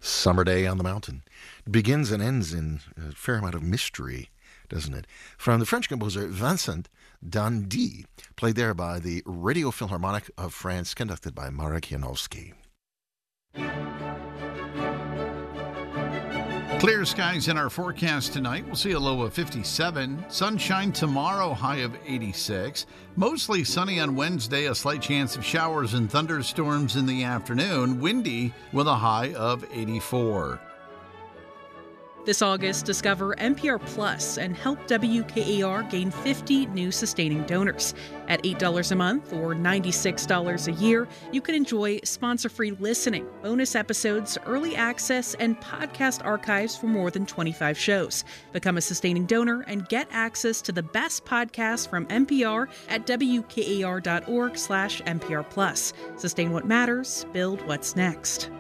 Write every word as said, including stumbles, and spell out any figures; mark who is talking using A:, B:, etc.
A: Summer day on the mountain. It begins and ends in a fair amount of mystery, doesn't it? From the French composer Vincent d'Indy, played there by the Radio Philharmonic of France, conducted by Marek Janowski.
B: Clear skies in our forecast tonight. We'll see a low of fifty-seven. Sunshine tomorrow, high of eighty-six. Mostly sunny on Wednesday, a slight chance of showers and thunderstorms in the afternoon. Windy with a high of eighty-four.
C: This August, discover N P R Plus and help W K A R gain fifty new sustaining donors. At eight dollars a month or ninety-six dollars a year, you can enjoy sponsor-free listening, bonus episodes, early access, and podcast archives for more than twenty-five shows. Become a sustaining donor and get access to the best podcasts from N P R at W K A R dot org slash N P R Plus. Sustain what matters, build what's next.